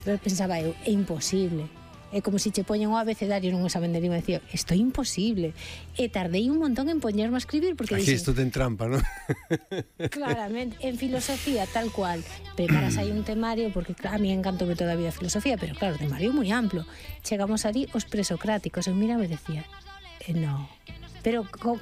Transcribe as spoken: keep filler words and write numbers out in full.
Pero pensaba eu, é imposible. É como se che poñen o abecedario nun examen de lingua e dicía, isto é imposible. E tardei un montón en poñerme a escribir porque Aquí dixen, isto ten trampa, non? claramente, en filosofía tal cual, preparas aí un temario porque claro, a mí encantoume toda a vida a filosofía, pero claro, o temario é moi amplo. Chegamos ali os presocráticos, eu miraba e decía, eh, no, pero co,